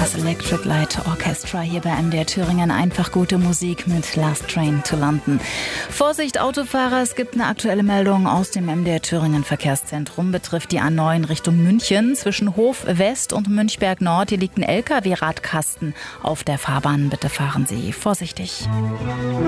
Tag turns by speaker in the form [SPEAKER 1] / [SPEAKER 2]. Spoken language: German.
[SPEAKER 1] Das Electric Light Orchestra hier bei MDR Thüringen. Einfach gute Musik mit Last Train to London. Vorsicht Autofahrer, es gibt eine aktuelle Meldung aus dem MDR Thüringen Verkehrszentrum. Betrifft die A9 Richtung München. Zwischen Hof West und Münchberg Nord, hier liegt ein LKW-Radkasten auf der Fahrbahn. Bitte fahren Sie vorsichtig.